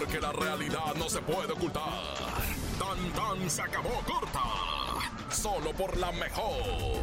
porque la realidad no se puede ocultar. Tan tan se acabó corta. Solo por la mejor.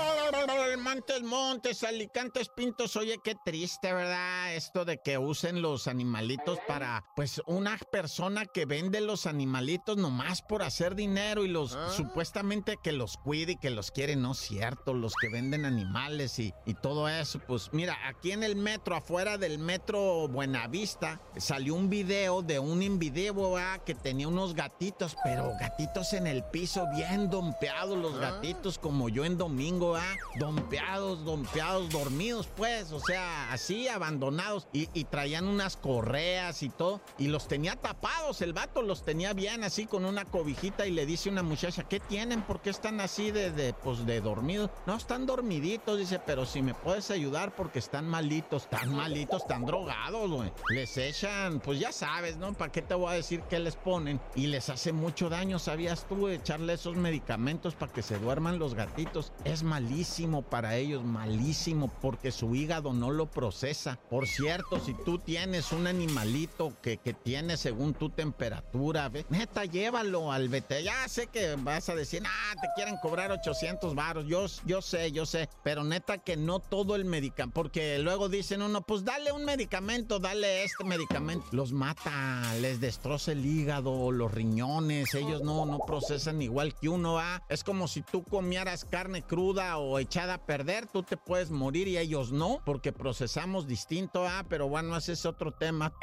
Montes, Alicantes, Pintos. Oye, qué triste, ¿verdad? Esto de que usen los animalitos para, pues, una persona que vende los animalitos nomás por hacer dinero y los supuestamente que los cuide y que los quiere. No es cierto, los que venden animales y todo eso. Pues mira, aquí en el metro, afuera del metro Buenavista, salió un video de un individuo que tenía unos gatitos, pero gatitos en el piso, bien dompeados los gatitos, como yo en domingo, dompeados, dormidos, pues, o sea, así abandonados, y traían unas correas y todo, y los tenía tapados, el vato los tenía bien así con una cobijita, y le dice una muchacha, ¿qué tienen? ¿Por qué están así de dormidos? No, están dormiditos, dice, pero si me puedes ayudar porque están malitos, están drogados, güey. Les echan, pues ya sabes, ¿no? ¿Para qué te voy a decir qué les ponen? Y les hace mucho daño, ¿sabías tú? Echarle esos medicamentos para que se duerman los gatitos. Es malísimo para ellos, malísimo, porque su hígado no lo procesa. Por cierto, si tú tienes un animalito que tiene según tu temperatura, neta, llévalo al veterinario. Ya sé que vas a decir, te quieren cobrar 800 varos. Yo sé, pero neta que no todo el medicamento, porque luego dicen uno, pues dale un medicamento, dale este medicamento. Los mata, les destroza el hígado, los riñones, ellos no procesan igual que uno, Es como si tú comieras carne cruda o echada a perder, tú te puedes morir y ellos no, porque procesamos distinto, pero bueno, ese es otro tema.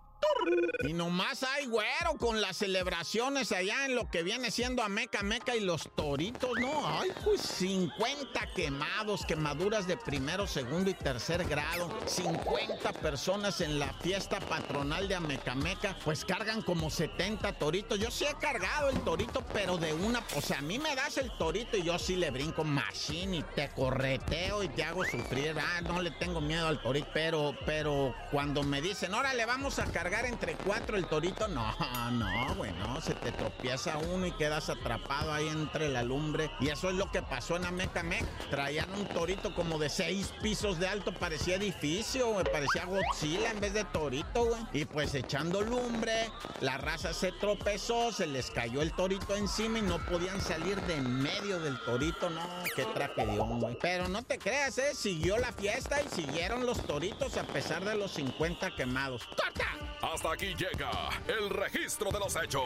Y nomás hay güero con las celebraciones allá en lo que viene siendo Ameca y los toritos, ¿no? Ay, pues 50 quemaduras de primero, segundo y tercer grado. 50 personas en la fiesta patronal de Ameca, pues cargan como 70 toritos. Yo sí he cargado el torito, pero de una, o sea, a mí me das el torito y yo sí le brinco machine y te correteo y te hago sufrir. No le tengo miedo al torito, pero cuando me dicen, órale, vamos a cargar entre 4 el torito, no, güey, no, se te tropieza uno y quedas atrapado ahí entre la lumbre. Y eso es lo que pasó en Ameca. Traían un torito como de 6 pisos de alto, parecía edificio, güey, parecía Godzilla en vez de torito, güey. Y pues echando lumbre, la raza se tropezó, se les cayó el torito encima y no podían salir de en medio del torito, no, qué tragedión, güey. Pero no te creas, siguió la fiesta y siguieron los toritos a pesar de los 50 quemados. ¡Corta! Hasta aquí llega el registro de los hechos.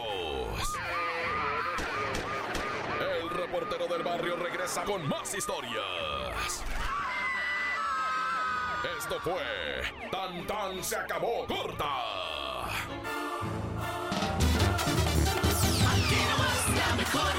El reportero del barrio regresa con más historias. Esto fue Tan Tan se acabó corta. Aquí nomás la mejor.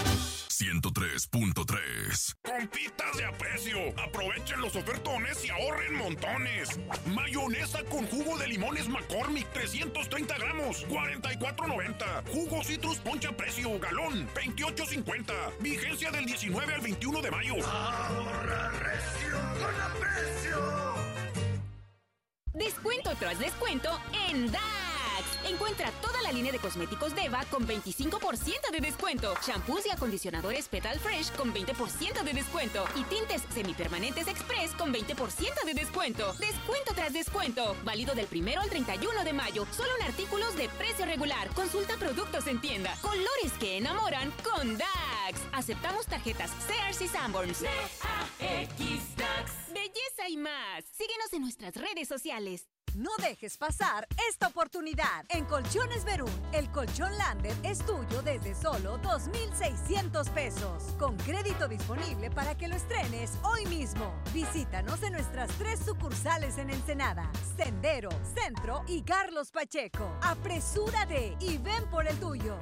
103.3. Compitas de aprecio, aprovechen los ofertones y ahorren montones. Mayonesa con jugo de limones McCormick, 330 gramos, 44.90. Jugo Citrus Poncha Precio, galón, 28.50. Vigencia del 19 al 21 de mayo. Ahorra recio con aprecio. Descuento tras descuento en DAX. Encuentra toda la línea de cosméticos Deva con 25% de descuento. Shampoos y acondicionadores Petal Fresh con 20% de descuento. Y tintes semipermanentes Express con 20% de descuento. Descuento tras descuento. Válido del 1 al 31 de mayo. Solo en artículos de precio regular. Consulta productos en tienda. Colores que enamoran con DAX. Aceptamos tarjetas Sears y Sanborns. DAX DAX. Belleza y más. Síguenos en nuestras redes sociales. No dejes pasar esta oportunidad. En Colchones Verún, el colchón Lander es tuyo desde solo 2,600 pesos. Con crédito disponible para que lo estrenes hoy mismo. Visítanos en nuestras 3 sucursales en Ensenada, Sendero, Centro y Carlos Pacheco. Apresúrate y ven por el tuyo.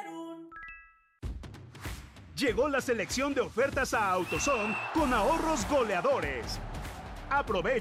Llegó la selección de ofertas a AutoZone con ahorros goleadores. Aprovecha